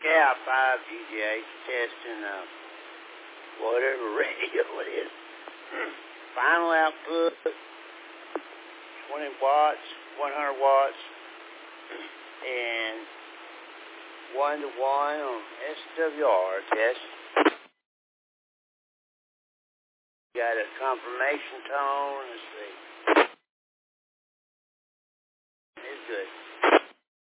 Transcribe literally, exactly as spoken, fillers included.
Yeah, five G J H testing uh, whatever radio it is. Final output, twenty watts, one hundred watts, and one to one on S W R test. Got a confirmation tone, let's see.